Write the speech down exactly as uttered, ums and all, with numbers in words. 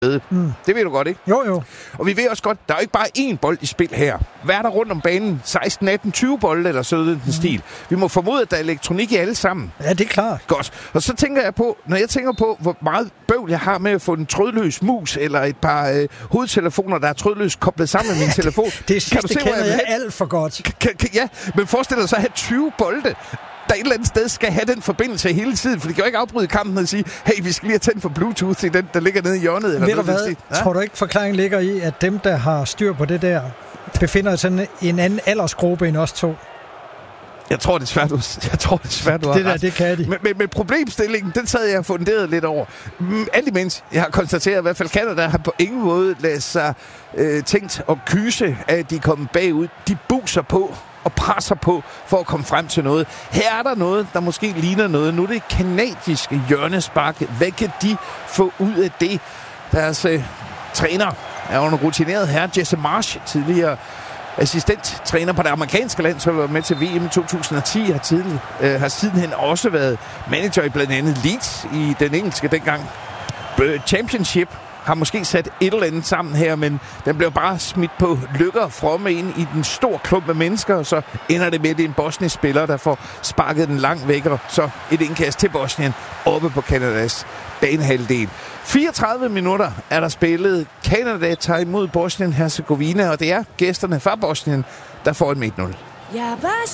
Mm. Det ved du godt, ikke? Jo, jo. Og vi ved også godt, der er jo ikke bare én bold i spil her. Hvad er der rundt om banen? seksten, atten, tyve bolde eller sådan den mm. stil. Vi må formode, at der er elektronik i alle sammen. Ja, det er klart. Godt. Og så tænker jeg på, når jeg tænker på, hvor meget bøvl jeg har med at få en trådløs mus eller et par øh, hovedtelefoner, der er trådløst koblet sammen med min telefon. Det, det sidste kan du se, kender jeg alt for godt. Kan, kan, ja, men forestil dig så at have tyve bolde, der et eller andet sted skal have den forbindelse hele tiden, for de kan jo ikke afbryde kampen og sige, hey, vi skal lige have tændt for Bluetooth i den, der ligger nede i hjørnet. Eller ved du noget, hvad? ja? Tror du ikke, forklaringen ligger i, at dem, der har styr på det der, befinder sig i en anden aldersgruppe end os to? Jeg tror det er svært, du, jeg tror, det er svært, du har Det der, ret. det kan de. Men, men, men problemstillingen, den sad jeg og funderet lidt over. Mm, alt imens, jeg har konstateret, at i hvert fald Canada har på ingen måde ladet sig øh, tænkt at kyse, at de er kommet bagud. De buser på og presser på for at komme frem til noget. Her er der noget, der måske ligner noget. Nu er det kanadiske hjørnespark. Hvad kan de få ud af det? Deres øh, træner er jo en rutineret herre, Jesse Marsh, tidligere assistenttræner på det amerikanske land, som var med til V M i to tusind og ti, har, tidlig, øh, har sidenhen også været manager i blandt andet Leeds i den engelske dengang Championship. Har måske sat et eller andet sammen her, men den blev bare smidt på lykker fromme ind i den store klump af mennesker, og så ender det med, at det er en bosnisk spiller, der får sparket den langt væk, og så et indkast til Bosnien oppe på Kanadas banehalvdel. fireogtredive minutter er der spillet. Canada tager imod Bosnien-Herzegovina, og det er gæsterne fra Bosnien, der får en med et nul.